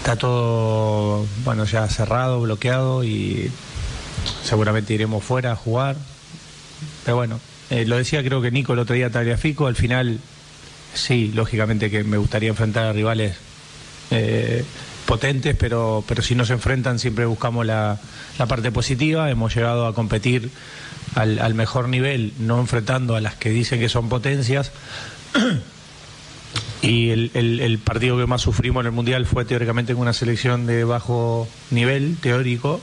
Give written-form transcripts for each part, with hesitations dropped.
está todo, bueno, ya cerrado, bloqueado y seguramente iremos fuera a jugar. Pero bueno, lo decía creo que Nico el otro día, Tagliafico, al final sí, lógicamente que me gustaría enfrentar a rivales potentes, pero si no se enfrentan siempre buscamos la parte positiva. Hemos llegado a competir al mejor nivel, no enfrentando a las que dicen que son potencias. Y el partido que más sufrimos en el Mundial fue teóricamente con una selección de bajo nivel teórico.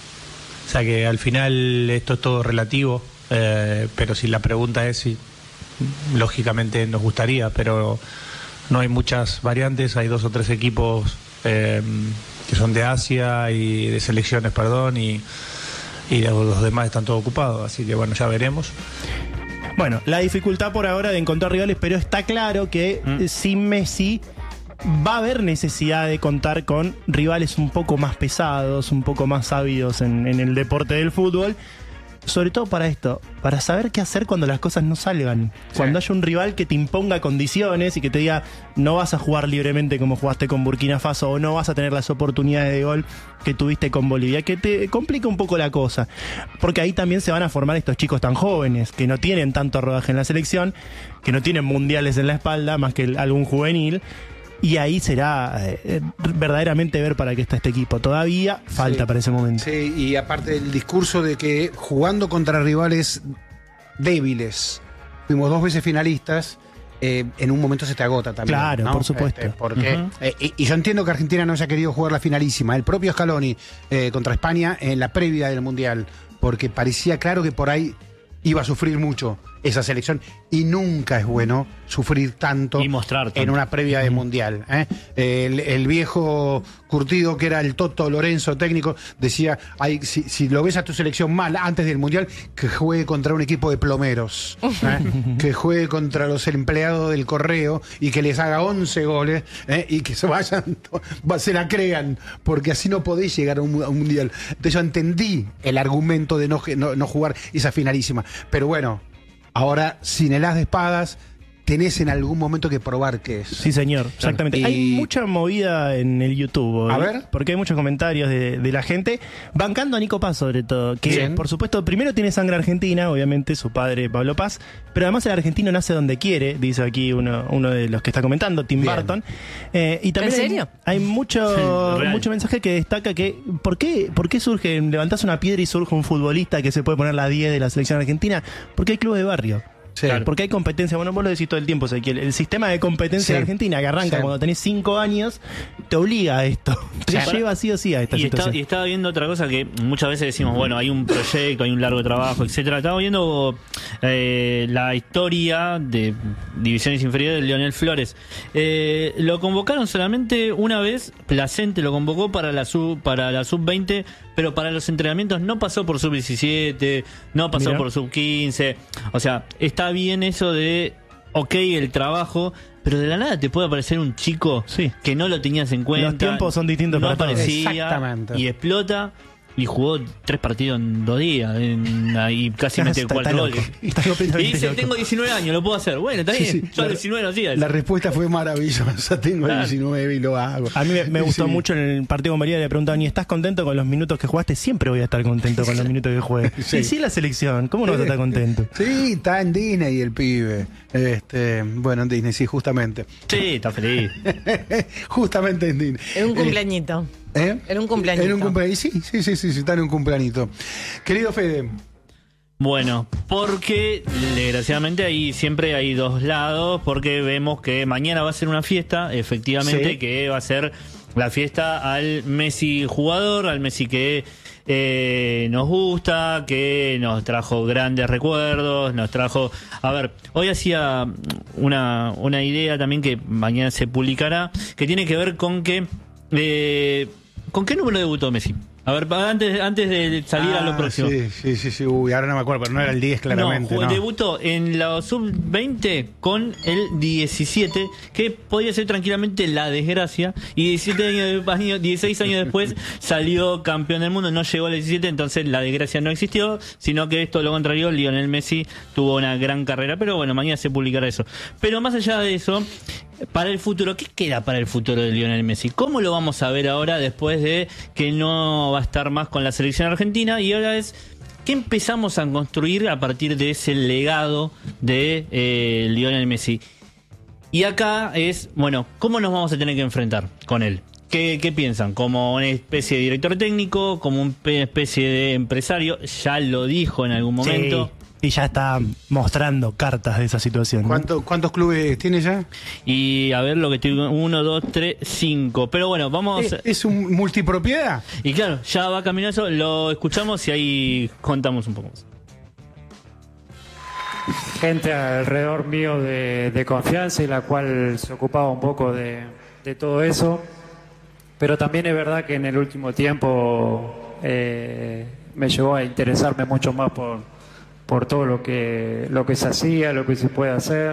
O sea que al final esto es todo relativo, pero si la pregunta es si, lógicamente nos gustaría, pero no hay muchas variantes, hay 2 o 3 equipos que son de Asia y de selecciones, perdón, y los demás están todos ocupados, así que bueno, ya veremos. Bueno, la dificultad por ahora de encontrar rivales, pero está claro que sin Messi va a haber necesidad de contar con rivales un poco más pesados, un poco más ávidos en el deporte del fútbol. Sobre todo para esto, para saber qué hacer cuando las cosas no salgan. Sí. Cuando haya un rival que te imponga condiciones y que te diga no vas a jugar libremente como jugaste con Burkina Faso o no vas a tener las oportunidades de gol que tuviste con Bolivia, que te complica un poco la cosa. Porque ahí también se van a formar estos chicos tan jóvenes, que no tienen tanto rodaje en la selección, que no tienen mundiales en la espalda, más que algún juvenil. Y ahí será verdaderamente ver para qué está este equipo. Todavía falta para ese momento. Sí, y aparte el discurso de que jugando contra rivales débiles, fuimos 2 veces finalistas, en un momento se te agota también. Claro, ¿no? por supuesto. Porque, y yo entiendo que Argentina no haya querido jugar la finalísima. El propio Scaloni contra España en la previa del Mundial, porque parecía claro que por ahí iba a sufrir mucho esa selección, y nunca es bueno sufrir tanto y mostrar tanto en una previa de Mundial. El viejo curtido que era el Toto Lorenzo técnico decía, si lo ves a tu selección mal antes del Mundial, que juegue contra un equipo de plomeros, que juegue contra los empleados del correo y que les haga 11 goles y que se vayan, se la crean, porque así no podéis llegar a un Mundial. Entonces yo entendí el argumento de no jugar esa finalísima, pero bueno, ahora, sin el as de espadas, tenés en algún momento que probar qué es. Sí, señor, exactamente. Hay mucha movida en el YouTube hoy, a ver, porque hay muchos comentarios de la gente bancando a Nico Paz, sobre todo, que bien, por supuesto primero tiene sangre argentina, obviamente su padre Pablo Paz, pero además el argentino nace donde quiere, dice aquí uno de los que está comentando, Tim bien. Barton. Y también ¿en serio? Hay mucho mensaje que destaca que ¿por qué surge, levantás una piedra y surge un futbolista que se puede poner la 10 de la selección argentina? Porque hay clubes de barrio. Sí. Porque hay competencia, bueno, vos lo decís todo el tiempo, Ezequiel. El sistema de competencia de Argentina, que arranca cuando tenés 5 años, te obliga a esto. Te lleva sí o sí a esta situación. Y estaba viendo otra cosa que muchas veces decimos, bueno, hay un proyecto, hay un largo trabajo, etcétera. Estaba viendo la historia de divisiones inferiores de Leonel Flores. Lo convocaron solamente una vez, Placente lo convocó para la sub-20, pero para los entrenamientos no pasó por sub-17, no pasó por sub-15. O sea, está bien eso de, el trabajo, pero de la nada te puede aparecer un chico que no lo tenías en cuenta. Los tiempos son distintos no para aparecía y explota. Y jugó 3 partidos en 2 días y casi mete 4 goles. Y dice, tengo 19 años, lo puedo hacer. Bueno, está bien, yo a 19 no hacía eso. La respuesta fue maravillosa, tengo 19 y lo hago. A mí me gustó mucho en el partido con María, le preguntaban, ¿y estás contento con los minutos que jugaste? Siempre voy a estar contento con los minutos que juegue. Y sí, la selección, ¿cómo no vas a estar contento? Sí, está en Disney el pibe. Bueno, en Disney, sí, justamente. Sí, está feliz. Justamente en Disney. En un cumpleañito. En un cumpleañito. En un cumpleañito, sí, está en un cumpleañito. Querido Fede. Bueno, porque desgraciadamente ahí siempre hay 2 lados, porque vemos que mañana va a ser una fiesta, efectivamente, que va a ser la fiesta al Messi jugador, al Messi que nos gusta, que nos trajo grandes recuerdos, nos trajo... A ver, hoy hacía una idea también que mañana se publicará, que tiene que ver con que... ¿Con qué número debutó Messi? A ver, antes de salir a lo próximo. Sí. Uy, ahora no me acuerdo, pero no era el 10 claramente. No, debutó en la sub-20 con el 17, que podría ser tranquilamente la desgracia. Y 16 años después salió campeón del mundo. No llegó al 17, entonces la desgracia no existió, sino que esto lo contrario, Lionel Messi tuvo una gran carrera. Pero bueno, mañana se publicará eso. Pero más allá de eso, para el futuro, ¿qué queda para el futuro de Lionel Messi? ¿Cómo lo vamos a ver ahora después de que no va a estar más con la selección argentina? Y ahora es, ¿qué empezamos a construir a partir de ese legado de Lionel Messi? Y acá es, bueno, ¿cómo nos vamos a tener que enfrentar con él? ¿Qué piensan? ¿Como una especie de director técnico? ¿Como una especie de empresario? Ya lo dijo en algún momento. Sí, y ya está mostrando cartas de esa situación, ¿no? ¿Cuántos clubes tiene ya? Y a ver lo que estoy... 1, 2, 3, 5. Pero bueno, vamos... ¿Es un multipropiedad? Y claro, ya va caminando eso. Lo escuchamos y ahí contamos un poco más. Gente alrededor mío de confianza y la cual se ocupaba un poco de todo eso. Pero también es verdad que en el último tiempo me llegó a interesarme mucho más por todo lo que se hacía, lo que se puede hacer.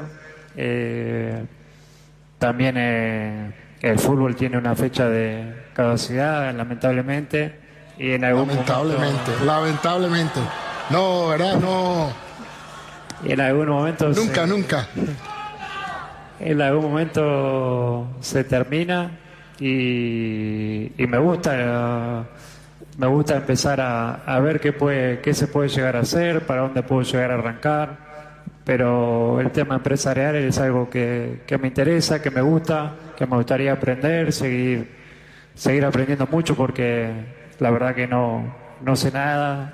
También el fútbol tiene una fecha de caducidad, lamentablemente. Y en algún lamentablemente. No, ¿verdad? No. Y en algún momento... Nunca. En algún momento se termina. Y me gusta empezar a ver qué se puede llegar a hacer, para dónde puedo llegar a arrancar, pero el tema empresarial es algo que me interesa, que me gusta, que me gustaría aprender, seguir aprendiendo mucho, porque la verdad que no sé nada.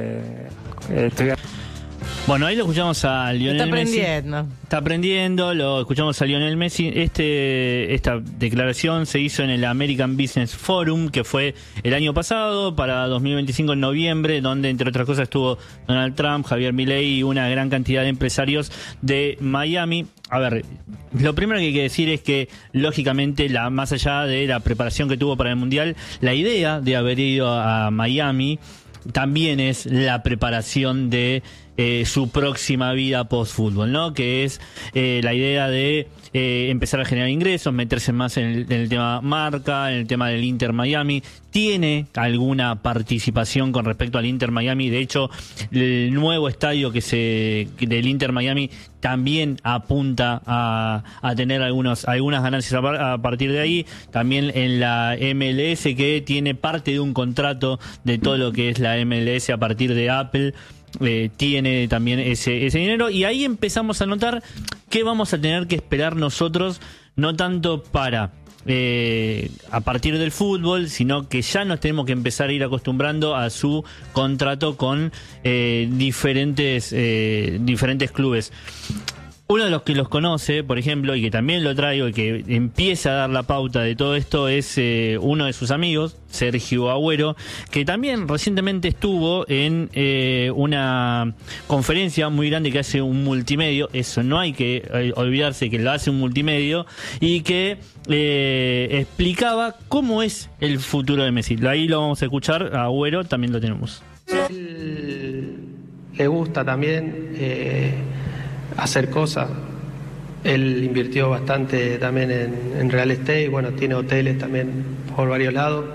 Bueno, ahí lo escuchamos a Lionel Messi. Está aprendiendo, lo escuchamos a Lionel Messi. Esta declaración se hizo en el American Business Forum, que fue el año pasado, para 2025 en noviembre, donde entre otras cosas estuvo Donald Trump, Javier Milei y una gran cantidad de empresarios de Miami. A ver, lo primero que hay que decir es que, lógicamente, más allá de la preparación que tuvo para el Mundial, la idea de haber ido a Miami también es la preparación de su próxima vida post-fútbol, ¿no? Que es la idea de empezar a generar ingresos, meterse más en el tema marca, en el tema del Inter Miami. Tiene alguna participación con respecto al Inter Miami. De hecho, el nuevo estadio del Inter Miami también apunta a tener algunas ganancias a partir de ahí. También en la MLS, que tiene parte de un contrato de todo lo que es la MLS a partir de Apple. Tiene también ese dinero, y ahí empezamos a notar que vamos a tener que esperar nosotros, no tanto para a partir del fútbol, sino que ya nos tenemos que empezar a ir acostumbrando a su contrato con diferentes clubes. Uno de los que los conoce, por ejemplo, y que también lo traigo y que empieza a dar la pauta de todo esto, es uno de sus amigos, Sergio Agüero, que también recientemente estuvo en una conferencia muy grande que hace un multimedio. Eso no hay que olvidarse, que lo hace un multimedio, y que explicaba cómo es el futuro de Messi. Ahí lo vamos a escuchar, a Agüero también lo tenemos. Le gusta también hacer cosas. Él invirtió bastante también en real estate, bueno, tiene hoteles también por varios lados,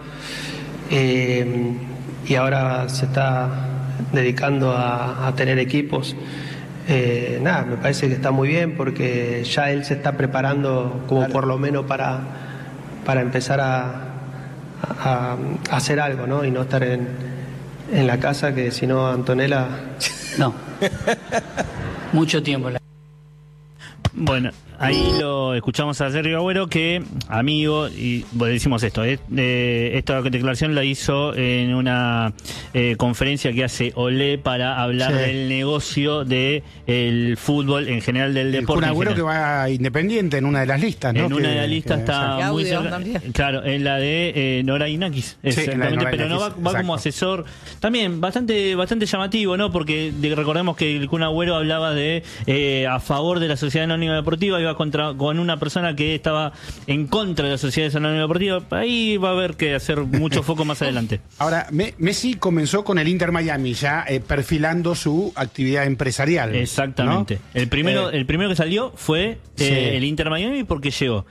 y ahora se está dedicando a tener equipos. Me parece que está muy bien, porque ya él se está preparando como por lo menos para empezar a hacer algo, ¿no? Y no estar en la casa, que si no, Antonella... No. Mucho tiempo. Bueno, ahí lo escuchamos a Sergio Agüero, que, amigo, y bueno, decimos esto, esta declaración la hizo en una conferencia que hace Olé para hablar del negocio del fútbol en general, del deporte. Un Agüero que va a Independiente en una de las listas, ¿no? En una de las listas está muy cerca, claro, en la de Nora Inakis, exactamente, pero no va como asesor. También bastante llamativo, ¿no? Porque recordemos que el Kun Agüero hablaba de a favor de la Sociedad Anónima Deportiva, iba con una persona que estaba en contra de la Sociedad Anónima Deportiva. Ahí va a haber que hacer mucho foco más adelante. Ahora, Messi comenzó con el Inter Miami, ya perfilando su actividad empresarial. Exactamente. ¿No? El primero que salió fue el Inter Miami, porque llegó.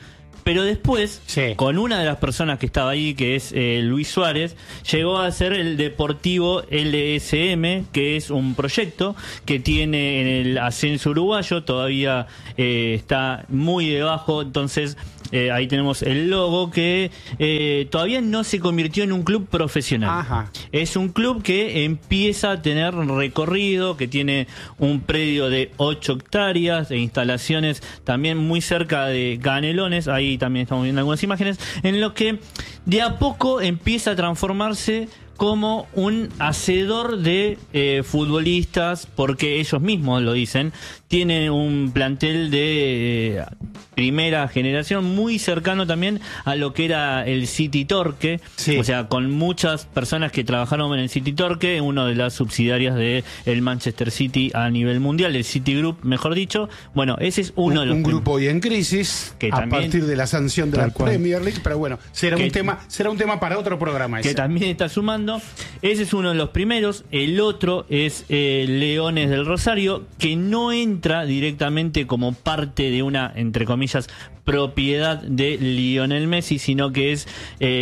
Pero después, con una de las personas que estaba ahí, que es Luis Suárez, llegó a ser el Deportivo LSM, que es un proyecto que tiene en el ascenso uruguayo, todavía está muy debajo, entonces ahí tenemos el logo que todavía no se convirtió en un club profesional. Ajá. Es un club que empieza a tener recorrido, que tiene un predio de 8 hectáreas, de instalaciones también muy cerca de Canelones, ahí también estamos viendo algunas imágenes, en lo que de a poco empieza a transformarse como un hacedor de futbolistas, porque ellos mismos lo dicen, tienen un plantel de primera generación muy cercano también a lo que era el City Torque, o sea, con muchas personas que trabajaron en el City Torque, una de las subsidiarias de el Manchester City a nivel mundial, el City Group, mejor dicho. Bueno, ese es uno de los... Un grupo hoy en crisis, que a también, partir de la sanción de la Premier League, pero bueno, será un tema para otro programa ese. Que también está sumando. Ese es uno de los primeros. El otro es Leones del Rosario, que no entra directamente como parte de una, entre comillas, propiedad de Lionel Messi, sino que es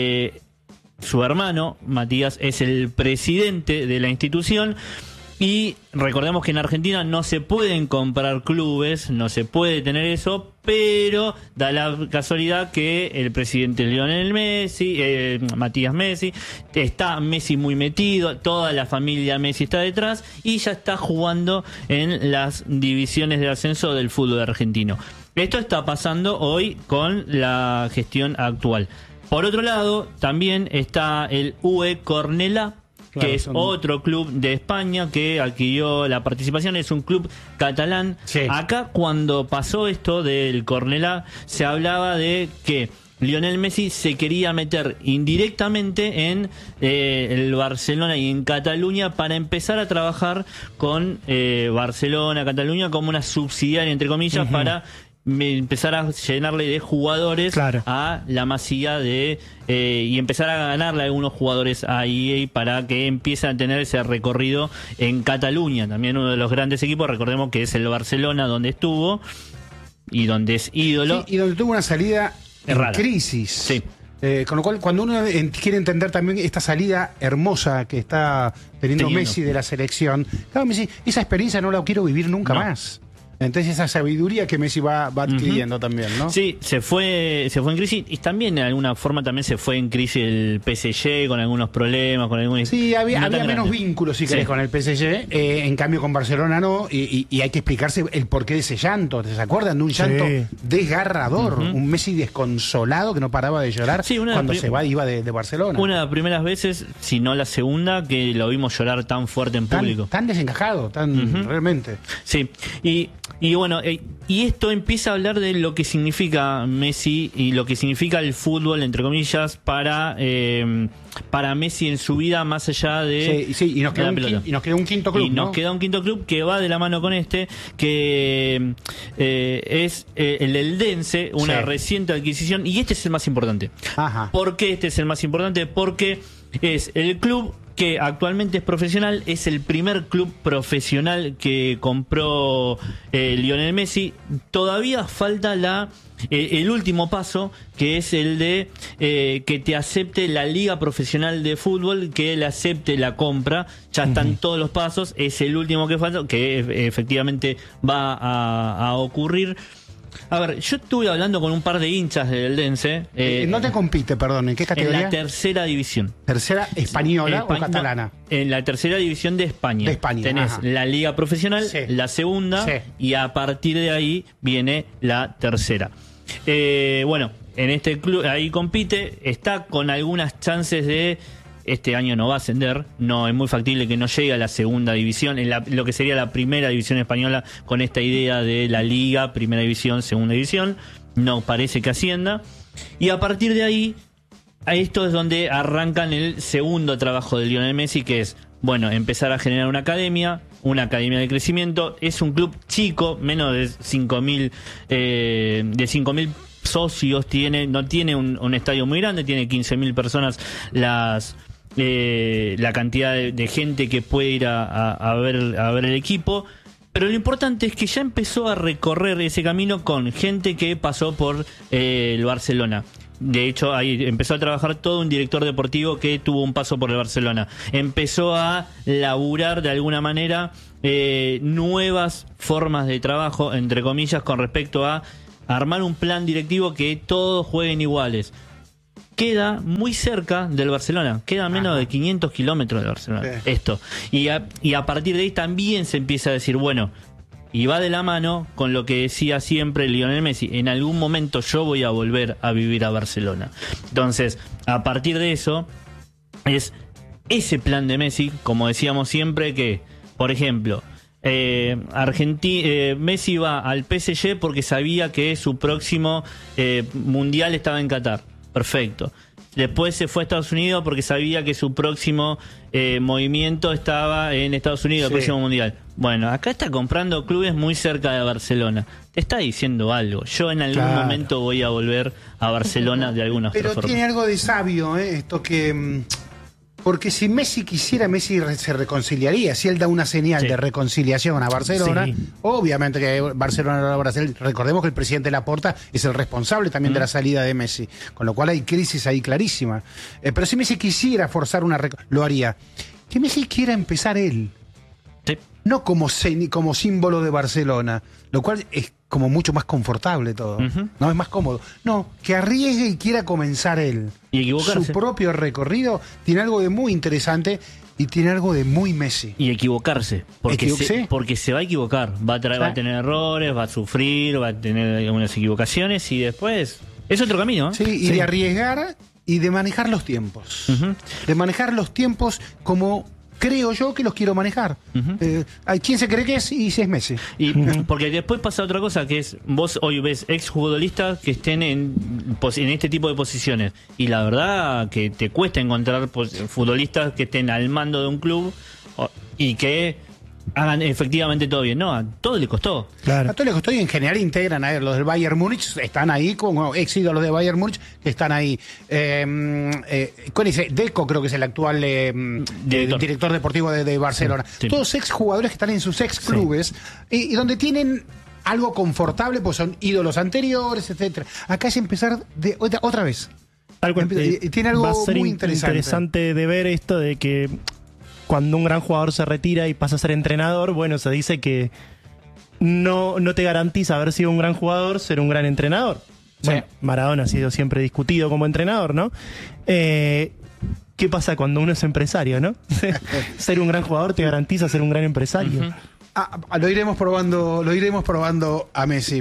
su hermano, Matías, es el presidente de la institución. Y recordemos que en Argentina no se pueden comprar clubes, no se puede tener eso, pero da la casualidad que el presidente Lionel Messi, Matías Messi, está Messi muy metido, toda la familia Messi está detrás y ya está jugando en las divisiones de ascenso del fútbol argentino. Esto está pasando hoy con la gestión actual. Por otro lado, también está el UE Cornellà, que es otro club de España que adquirió la participación, es un club catalán. Acá cuando pasó esto del Cornellà se hablaba de que Lionel Messi se quería meter indirectamente en el Barcelona y en Cataluña para empezar a trabajar con Barcelona, Cataluña como una subsidiaria, entre comillas, para empezar a llenarle de jugadores a la Masía de y empezar a ganarle a algunos jugadores a EA para que empiecen a tener ese recorrido en Cataluña, también uno de los grandes equipos. Recordemos que es el Barcelona donde estuvo y donde es ídolo, y donde tuvo una salida en crisis. Con lo cual, cuando uno quiere entender también esta salida hermosa que está teniendo Messi de la selección, claro, Messi, esa experiencia no la quiero vivir nunca más. Entonces esa sabiduría que Messi va adquiriendo también, ¿no? Sí, se fue en crisis, y también de alguna forma también se fue en crisis el PSG con algunos problemas, con algunos... Sí, había menos vínculos, si querés, con el PSG, en cambio con Barcelona no, y hay que explicarse el porqué de ese llanto. ¿Se acuerdan de un llanto desgarrador? Un Messi desconsolado que no paraba de llorar cuando iba de Barcelona. Una de las primeras veces, si no la segunda, que lo vimos llorar tan fuerte en público. Tan desencajado, realmente. Sí, y bueno, y esto empieza a hablar de lo que significa Messi y lo que significa el fútbol, entre comillas, para Messi en su vida, más allá de y nos queda un quinto club. Y nos queda un quinto club que va de la mano con este, que es el Eldense, una reciente adquisición, y este es el más importante. ¿Por qué este es el más importante? Porque es el club que actualmente es profesional, es el primer club profesional que compró Lionel Messi. Todavía falta el último paso, que es el de que te acepte la Liga Profesional de Fútbol, que él acepte la compra. Ya están todos los pasos, es el último que falta, que efectivamente va a ocurrir. A ver, yo estuve hablando con un par de hinchas del Eldense. ¿No te compite, perdón? ¿En qué categoría? En la tercera división. ¿Tercera española o catalana? En la tercera división de España. De España. Tenés la Liga Profesional, la segunda, y a partir de ahí viene la tercera. Bueno, en este club ahí compite, está con algunas chances de... Este año no va a ascender, no es muy factible que no llegue a la segunda división, en lo que sería la primera división española, con esta idea de la liga, primera división, segunda división, no parece que ascienda. Y a partir de ahí, esto es donde arrancan el segundo trabajo de Lionel Messi, que es, bueno, empezar a generar una academia de crecimiento. Es un club chico, menos de 5.000 socios tiene, no tiene un estadio muy grande, tiene 15.000 personas la cantidad de gente que puede ir a ver el equipo, Pero lo importante es que ya empezó a recorrer ese camino con gente que pasó por el Barcelona. De hecho, ahí empezó a trabajar todo un director deportivo que tuvo un paso por el Barcelona. Empezó a laburar de alguna manera nuevas formas de trabajo, entre comillas, con respecto a armar un plan directivo que todos jueguen iguales. Queda muy cerca del Barcelona, queda a menos de 500 kilómetros del Barcelona, esto. Y a partir de ahí también se empieza a decir, bueno, y va de la mano con lo que decía siempre Lionel Messi, en algún momento yo voy a volver a vivir a Barcelona. Entonces, a partir de eso, es ese plan de Messi, como decíamos siempre, que, por ejemplo, Messi va al PSG porque sabía que su próximo mundial estaba en Qatar. Perfecto. Después se fue a Estados Unidos porque sabía que su próximo movimiento estaba en Estados Unidos, el próximo mundial. Bueno, acá está comprando clubes muy cerca de Barcelona. Te está diciendo algo. Yo en algún momento voy a volver a Barcelona de alguna otra forma. Pero tiene algo de sabio, esto que... Porque si Messi quisiera, Messi se reconciliaría. Si él da una señal de reconciliación a Barcelona, obviamente que Barcelona no lo va a hacer. Recordemos que el presidente Laporta es el responsable también de la salida de Messi. Con lo cual hay crisis ahí clarísima. Pero si Messi quisiera forzar lo haría. Que Messi quiera empezar él. No como símbolo de Barcelona. Lo cual es como mucho más confortable todo. No es más cómodo. No, que arriesgue y quiera comenzar él. Y equivocarse. Su propio recorrido tiene algo de muy interesante y tiene algo de muy Messi. Y equivocarse. Porque se va a equivocar. Va a tener errores, va a sufrir, va a tener algunas equivocaciones y después es otro camino. Y de arriesgar y de manejar los tiempos. De manejar los tiempos como... creo yo que los quiero manejar. Hay quien se cree que es y si es Messi. Y porque después pasa otra cosa, que es, vos hoy ves exfutbolistas que estén en este tipo de posiciones. Y la verdad que te cuesta encontrar futbolistas que estén al mando de un club y que hagan efectivamente todo bien. No, a todo le costó. A todo le costó y en general integran a ver, los del Bayern Múnich están ahí como ex ídolos de Bayern Múnich que están ahí. ¿Cuál es? Deco creo que es el actual director deportivo de Barcelona. Todos ex jugadores que están en sus ex clubes y donde tienen algo confortable, pues son ídolos anteriores, etcétera. Acá es empezar de otra vez. Tiene algo va a ser muy interesante de ver esto de que cuando un gran jugador se retira y pasa a ser entrenador, bueno, se dice que no te garantiza haber sido un gran jugador ser un gran entrenador. Bueno, Maradona ha sido siempre discutido como entrenador, ¿no? ¿Qué pasa cuando uno es empresario, no? Ser un gran jugador te garantiza ser un gran empresario. Lo iremos probando a Messi.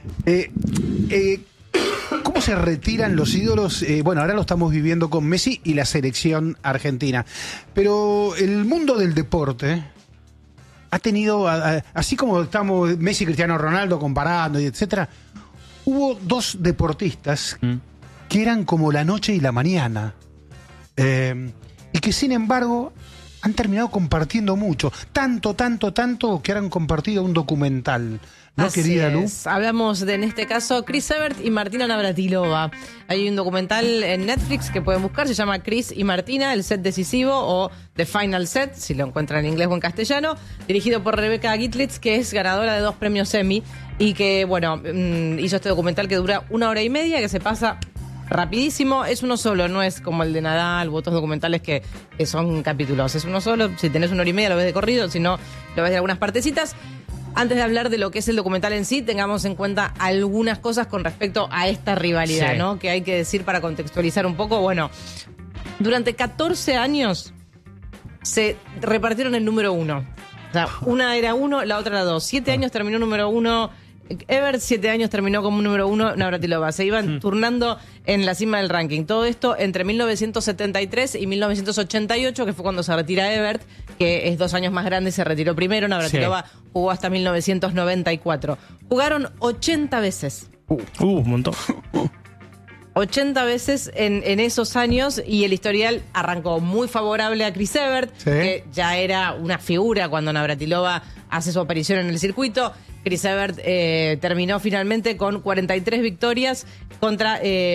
¿Cómo se retiran los ídolos? Bueno, ahora lo estamos viviendo con Messi y la selección argentina. Pero el mundo del deporte ha tenido, así como estamos Messi y Cristiano Ronaldo comparando, y etcétera, hubo dos deportistas que eran como la noche y la mañana. Y que sin embargo han terminado compartiendo mucho. Tanto que han compartido un documental. ¿No, querida Lu? Hablamos en este caso, Chris Evert y Martina Navratilova. Hay un documental en Netflix que pueden buscar, se llama Chris y Martina, el set decisivo o The Final Set, si lo encuentran en inglés o en castellano, dirigido por Rebecca Gitlitz, que es ganadora de 2 premios Emmy y que, bueno, hizo este documental que dura 1 hora y media, que se pasa rapidísimo. Es uno solo, no es como el de Nadal u otros documentales que son capítulos. Es uno solo, si tenés 1 hora y media lo ves de corrido, si no, lo ves de algunas partecitas. Antes de hablar de lo que es el documental en sí, tengamos en cuenta algunas cosas con respecto a esta rivalidad, ¿no? Que hay que decir para contextualizar un poco. Bueno, durante 14 años se repartieron el número 1. O sea, una era 1, la otra era 2. 7 años terminó número 1 Evert, 7 años terminó como número 1 Navratilova. Se iban turnando en la cima del ranking. Todo esto entre 1973 y 1988, que fue cuando se retira Evert, que es 2 años más grande y se retiró primero. Navratilova jugó hasta 1994. Jugaron 80 veces. Un montón. 80 veces en esos años, y el historial arrancó muy favorable a Chris Evert, que ya era una figura cuando Navratilova hace su aparición en el circuito. Chris Evert terminó finalmente con 43 victorias contra...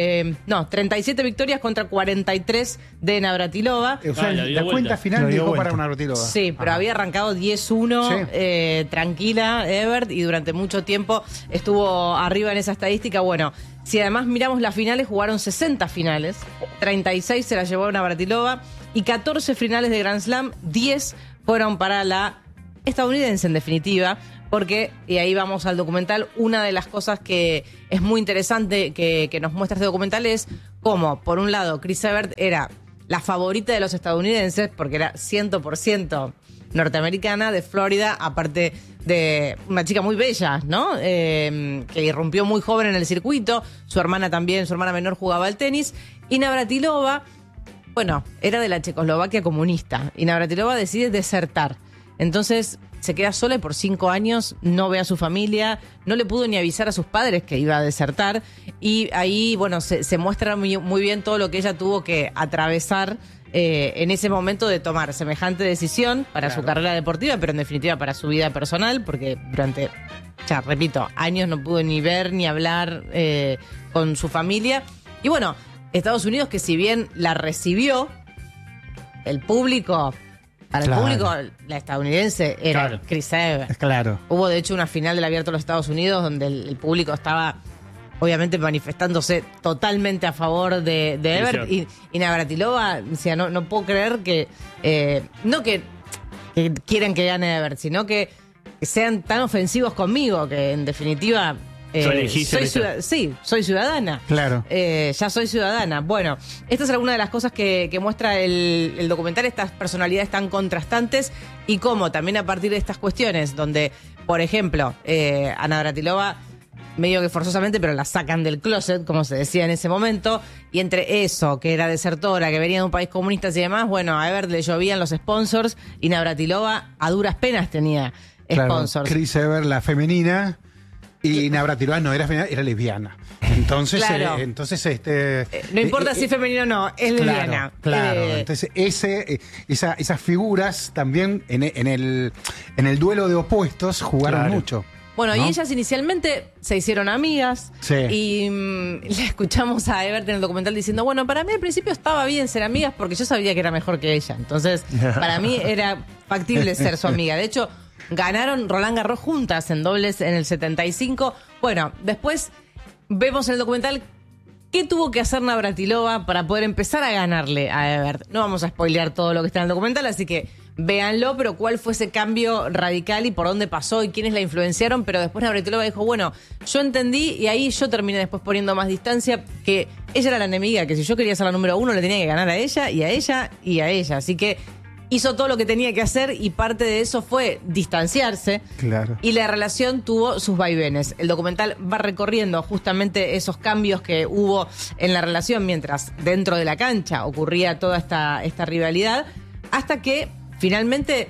37 victorias contra 43 de Navratilova. O sea, la cuenta final llegó para Navratilova. Sí, pero había arrancado 10-1, tranquila Evert, y durante mucho tiempo estuvo arriba en esa estadística. Bueno, si además miramos las finales, jugaron 60 finales, 36 se las llevó Navratilova, y 14 finales de Grand Slam, 10 fueron para la estadounidense en definitiva. Porque, y ahí vamos al documental, una de las cosas que es muy interesante que nos muestra este documental es cómo, por un lado, Chris Evert era la favorita de los estadounidenses, porque era 100% norteamericana, de Florida, aparte de una chica muy bella, ¿no? Que irrumpió muy joven en el circuito, su hermana también, su hermana menor jugaba al tenis, y Navratilova, bueno, era de la Checoslovaquia comunista, y Navratilova decide desertar. Entonces se queda sola y por 5 años no ve a su familia, no le pudo ni avisar a sus padres que iba a desertar, y ahí, bueno, se muestra muy bien todo lo que ella tuvo que atravesar en ese momento de tomar semejante decisión para su carrera deportiva, pero en definitiva para su vida personal, porque durante, ya repito, años no pudo ni ver ni hablar con su familia. Y bueno, Estados Unidos, que si bien la recibió, el público... Para el público, la estadounidense era Chris Evert. Claro. Hubo, de hecho, una final del Abierto de los Estados Unidos donde el público estaba, obviamente, manifestándose totalmente a favor de Evert. Y Navratilova decía, no puedo creer que... no que quieran que gane Evert, sino que sean tan ofensivos conmigo, que en definitiva... soy ciudadana. Claro. Ya soy ciudadana. Bueno, esta es alguna de las cosas que muestra el documental, estas personalidades tan contrastantes, y cómo también a partir de estas cuestiones, donde, por ejemplo, a Navratilova, medio que forzosamente, pero la sacan del closet, como se decía en ese momento, y entre eso, que era desertora, que venía de un país comunista y demás, bueno, a Evert le llovían los sponsors, y Navratilova a duras penas tenía sponsors. Chris Evert, la femenina... Y Navratilova no era femenina, era lesbiana. Entonces, no importa si es femenina o no, es lesbiana. Claro. Entonces, esas figuras también en el duelo de opuestos jugaron mucho. Bueno, ¿no? Y ellas inicialmente se hicieron amigas. Sí. Y le escuchamos a Evert en el documental diciendo, bueno, para mí al principio estaba bien ser amigas porque yo sabía que era mejor que ella. Entonces, para mí era factible ser su amiga. De hecho, ganaron Roland Garros juntas en dobles en el 75. Bueno, después vemos en el documental qué tuvo que hacer Navratilova para poder empezar a ganarle a Evert. No vamos a spoilear todo lo que está en el documental, así que véanlo, pero cuál fue ese cambio radical y por dónde pasó y quiénes la influenciaron. Pero después Navratilova dijo, bueno, yo entendí, y ahí yo terminé después poniendo más distancia, que ella era la enemiga, que si yo quería ser la número 1 le tenía que ganar a ella y a ella y a ella. Así que hizo todo lo que tenía que hacer, y parte de eso fue distanciarse. Claro. Y la relación tuvo sus vaivenes. El documental va recorriendo justamente esos cambios que hubo en la relación mientras dentro de la cancha ocurría toda esta rivalidad, hasta que finalmente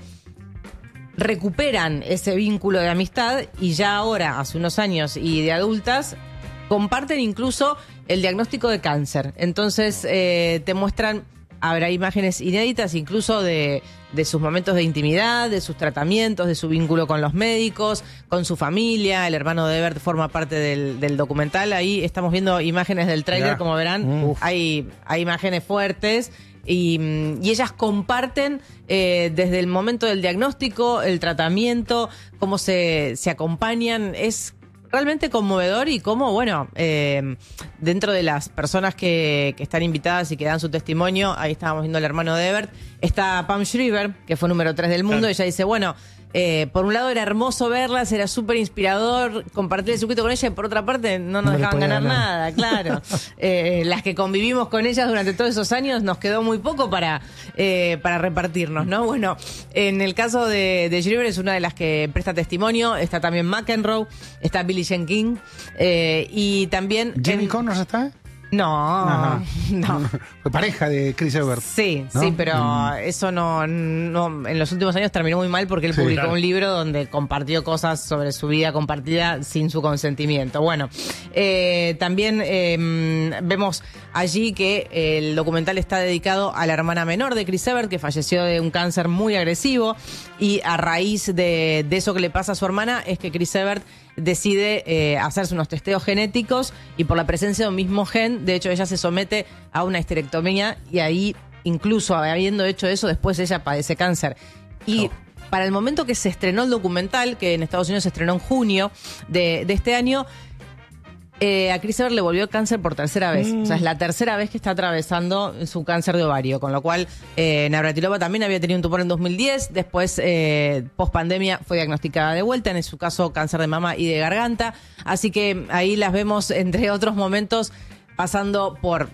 recuperan ese vínculo de amistad, y ya ahora, hace unos años y de adultas, comparten incluso el diagnóstico de cáncer. Entonces te muestran... Habrá imágenes inéditas incluso de sus momentos de intimidad, de sus tratamientos, de su vínculo con los médicos, con su familia. El hermano de Evert forma parte del documental. Ahí estamos viendo imágenes del tráiler, como verán. Hay imágenes fuertes. Y ellas comparten desde el momento del diagnóstico, el tratamiento, cómo se acompañan. Es realmente conmovedor, y cómo, bueno, dentro de las personas que están invitadas y que dan su testimonio, ahí estábamos viendo al hermano de Evert, está Pam Shriver, que fue número 3 del mundo. Claro. Ella dice, bueno, por un lado era hermoso verlas, era súper inspirador compartir el circuito con ella, y por otra parte no nos dejaban ganar nada, claro. Las que convivimos con ellas durante todos esos años nos quedó muy poco para repartirnos, ¿no? Bueno, en el caso de Shriver es una de las que presta testimonio. Está también McEnroe, está Billie Jean King, y también... ¿Jimmy Connors está? No. Fue pareja de Chris Evert. Sí, ¿no? sí, pero eso no, en los últimos años terminó muy mal porque él Sí, publicó claro. un libro donde compartió cosas sobre su vida compartida sin su consentimiento. Bueno, también vemos allí que el documental está dedicado a la hermana menor de Chris Evert, que falleció de un cáncer muy agresivo, y a raíz de eso que le pasa a su hermana es que Chris Evert decide hacerse unos testeos genéticos, y por la presencia de un mismo gen, de hecho ella se somete a una histerectomía, y ahí, incluso habiendo hecho eso, después ella padece cáncer. Y para el momento que se estrenó el documental, que en Estados Unidos se estrenó en junio de este año, a Chris Evert le volvió el cáncer por tercera vez. O sea, es la tercera vez que está atravesando su cáncer de ovario. Con lo cual, Navratilova también había tenido un tumor en 2010. Después, post pandemia, fue diagnosticada de vuelta. En su caso, cáncer de mama y de garganta. Así que ahí las vemos, entre otros momentos, pasando por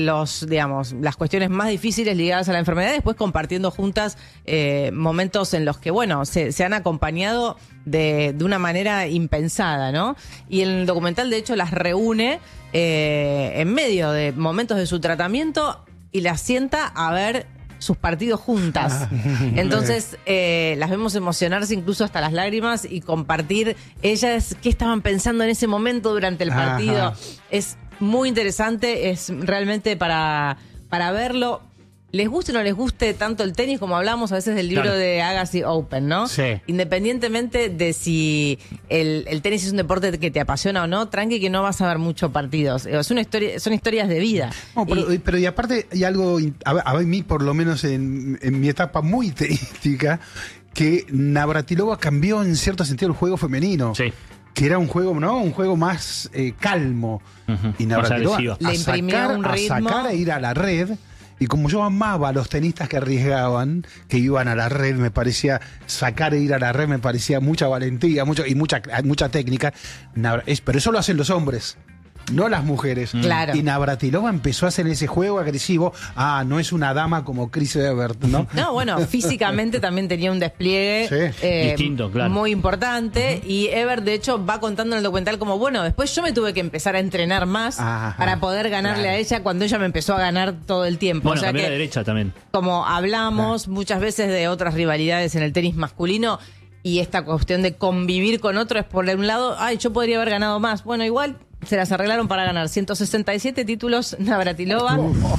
las cuestiones más difíciles ligadas a la enfermedad, después compartiendo juntas momentos en los que, bueno, se han acompañado de una manera impensada, ¿no? Y el documental, de hecho, las reúne en medio de momentos de su tratamiento y las sienta a ver sus partidos juntas. Entonces, las vemos emocionarse incluso hasta las lágrimas y compartir ellas qué estaban pensando en ese momento durante el partido. Ajá. Es muy interesante, es realmente para verlo. Les guste o no les guste tanto el tenis, como hablamos a veces del libro de Agassi Open, ¿no? Sí. Independientemente de si el tenis es un deporte que te apasiona o no, tranqui que no vas a ver muchos partidos. Es una historia, son historias de vida. No, pero y aparte hay algo, a mí por lo menos en mi etapa muy tenística, que Navratilova cambió en cierto sentido el juego femenino. Sí. Que era un juego, ¿no? Un juego más calmo. Y Navratilova agresivo. Le imprimía un ritmo. a sacar e ir a la red. Y como yo amaba a los tenistas que arriesgaban, que iban a la red, me parecía sacar e ir a la red, me parecía mucha valentía y mucha técnica. Pero eso lo hacen los hombres, no las mujeres. Claro. Y Navratilova empezó a hacer ese juego agresivo. No es una dama como Chris Evert, ¿no? No, bueno, físicamente también tenía un despliegue Distinto, claro. muy importante. Y Evert, de hecho, va contando en el documental como, bueno, después yo me tuve que empezar a entrenar más Ajá, para poder ganarle claro. a ella cuando ella me empezó a ganar todo el tiempo. Bueno, o sea también que, la derecha también. como hablamos muchas veces de otras rivalidades en el tenis masculino, y esta cuestión de convivir con otro es por un lado, yo podría haber ganado más. Bueno, igual se las arreglaron para ganar 167 títulos Navratilova,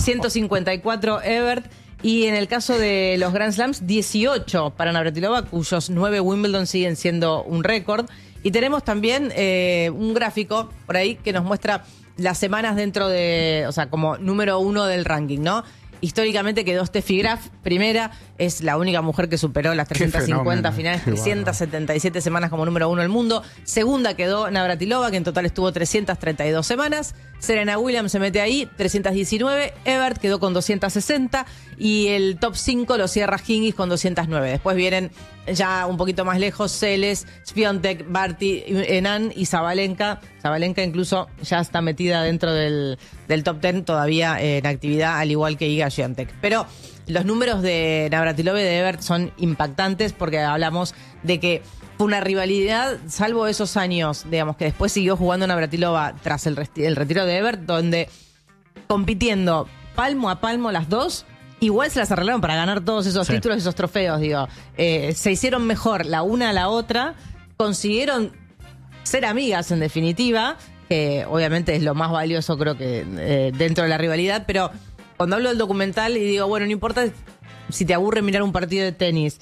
154 Evert, y en el caso de los Grand Slams, 18 para Navratilova, cuyos 9 Wimbledon siguen siendo un récord. Y tenemos también un gráfico por ahí que nos muestra las semanas dentro de, o sea, como número 1 del ranking, ¿no? Históricamente quedó Steffi Graf primera, es la única mujer que superó las 350 finales, 377 semanas como número 1 del mundo. Segunda quedó Navratilova, que en total estuvo 332 semanas. Serena Williams se mete ahí, 319. Evert quedó con 260. Y el top 5 lo cierra Hingis con 209. Después vienen ya un poquito más lejos Seles, Swiatek, Barty, Henin y Sabalenka. Sabalenka incluso ya está metida dentro del top 10 todavía en actividad, al igual que Iga Swiatek. Pero los números de Navratilova y de Evert son impactantes porque hablamos de que fue una rivalidad, salvo esos años, digamos, que después siguió jugando Navratilova tras el retiro de Evert, donde compitiendo palmo a palmo las dos, igual se las arreglaron para ganar todos esos títulos y esos trofeos, digo. Se hicieron mejor la una a la otra, consiguieron ser amigas en definitiva, que obviamente es lo más valioso creo que dentro de la rivalidad, pero cuando hablo del documental y digo, bueno, no importa si te aburre mirar un partido de tenis,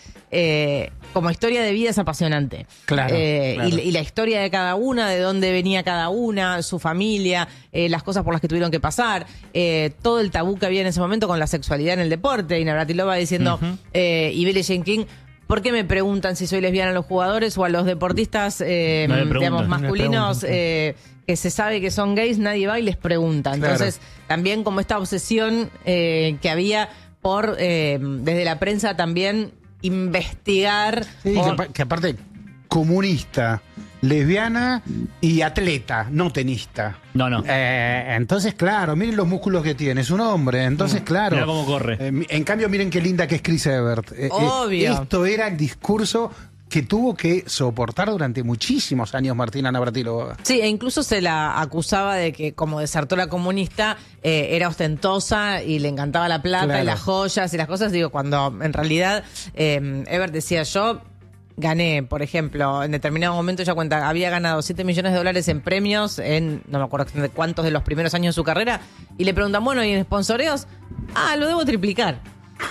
como historia de vida es apasionante. Claro, claro. Y la historia de cada una, de dónde venía cada una, su familia, las cosas por las que tuvieron que pasar, todo el tabú que había en ese momento con la sexualidad en el deporte, y Navratilova diciendo, y Billie Jean King, ¿por qué me preguntan si soy lesbiana a los jugadores o a los deportistas digamos, masculinos que se sabe que son gays? Nadie va y les pregunta. Entonces, también como esta obsesión que había por, desde la prensa también, investigar. Sí, que aparte, comunista, lesbiana y atleta, no tenista. No. Entonces, claro, miren los músculos que tiene, es un hombre. Entonces, claro. Mira cómo corre. En cambio, miren qué linda que es Chris Evert. Obvio. Esto era el discurso que tuvo que soportar durante muchísimos años Martina Navratilova. Sí, e incluso se la acusaba de que como desertora comunista era ostentosa y le encantaba la plata Claro. y las joyas y las cosas, digo, cuando en realidad Ebert decía yo gané, por ejemplo, en determinado momento ella cuenta, había ganado $7 millones en premios en, no me acuerdo cuántos de los primeros años de su carrera, y le preguntan, bueno, ¿y en sponsoreos? Lo debo triplicar.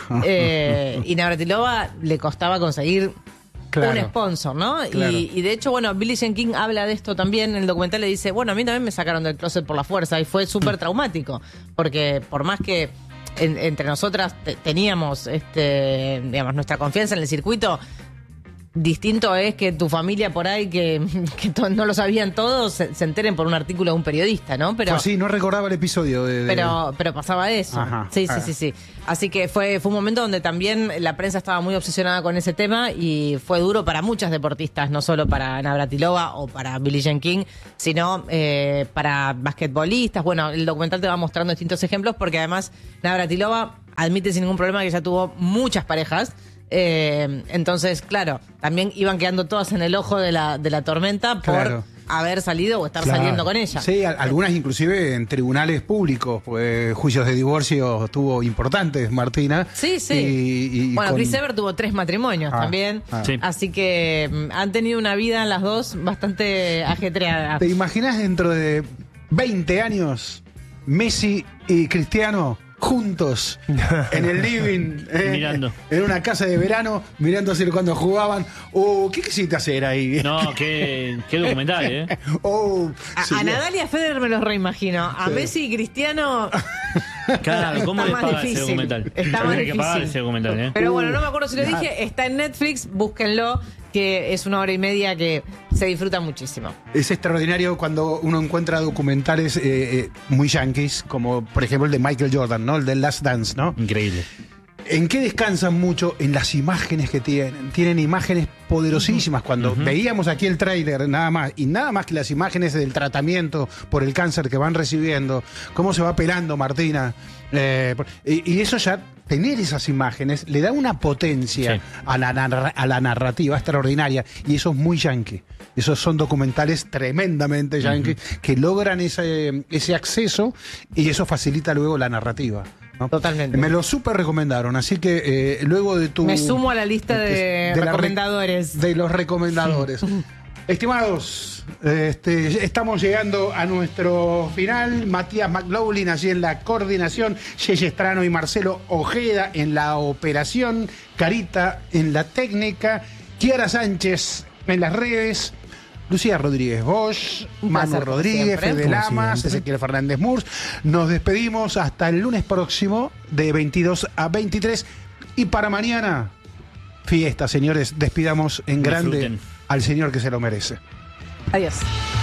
Y Navratilova le costaba conseguir Claro. un sponsor, ¿no? Claro. Y de hecho, bueno, Billie Jean King habla de esto también en el documental, le dice, bueno, a mí también me sacaron del closet por la fuerza y fue súper traumático, porque por más que entre nosotras teníamos digamos, nuestra confianza en el circuito, distinto es que tu familia por ahí, que no lo sabían todos, se enteren por un artículo de un periodista, ¿no? Pero Pues sí, no recordaba el episodio de... pero pasaba eso. Ajá. Sí. Así que fue un momento donde también la prensa estaba muy obsesionada con ese tema y fue duro para muchas deportistas, no solo para Navratilova o para Billie Jean King, sino para basquetbolistas. Bueno, el documental te va mostrando distintos ejemplos porque además Navratilova admite sin ningún problema que ya tuvo muchas parejas. Entonces, claro, también iban quedando todas en el ojo de la tormenta por Claro. haber salido o estar Claro. saliendo con ella. Sí, algunas inclusive en tribunales públicos, pues juicios de divorcio tuvo importantes, Martina. Sí. Y Bueno, con- Chris Evert tuvo 3 matrimonios también. Sí. Así que han tenido una vida las dos bastante ajetreada. ¿Te imaginas dentro de 20 años Messi y Cristiano juntos en el living, Mirando. en una casa de verano, mirándose cuando jugaban? ¿Qué quisiste hacer ahí? No, qué documental, ¿eh? Sí. A Nadal y a Federer me los reimagino. A Messi y Cristiano. Claro, ¿cómo Está le más paga ese difícil. documental? Está más Habría que pagar difícil. ese documental, ¿eh? Pero bueno, no me acuerdo si lo dije. Está en Netflix, búsquenlo, que es 1 hora y media que se disfruta muchísimo. Es extraordinario cuando uno encuentra documentales muy yankees, como por ejemplo el de Michael Jordan, ¿no? El de Last Dance, ¿no? Increíble. ¿En qué descansan mucho? En las imágenes que tienen. Tienen imágenes poderosísimas. Cuando veíamos aquí el tráiler, nada más, y nada más que las imágenes del tratamiento por el cáncer que van recibiendo, cómo se va pelando Martina. Y eso ya, tener esas imágenes, le da una potencia Sí. a la narrativa extraordinaria. Y eso es muy yankee. Esos son documentales tremendamente yankee que logran ese acceso y eso facilita luego la narrativa, ¿no? Totalmente. Me lo súper recomendaron, así que luego de tu... Me sumo a la lista de la recomendadores. de los recomendadores. Estimados, estamos llegando a nuestro final. Matías McLaughlin allí en la coordinación, Yeye Estrano y Marcelo Ojeda en la operación, Carita en la técnica, Kiara Sánchez en las redes, Lucía Rodríguez Bosch, Un Manu placer, como Rodríguez, siempre. Fede Como Lamas, siempre. Ezequiel Fernández Murs. Nos despedimos hasta el lunes próximo de 22 a 23. Y para mañana, fiesta, señores. Despidamos en grande Disfruten. al señor que se lo merece. Adiós.